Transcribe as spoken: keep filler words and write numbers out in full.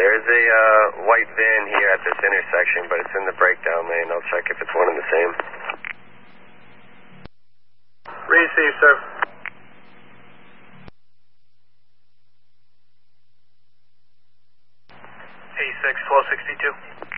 There's a uh, white van here at this intersection, but it's in the breakdown lane. I'll check if it's one and the same. Receive, sir. A six, twelve sixty-two.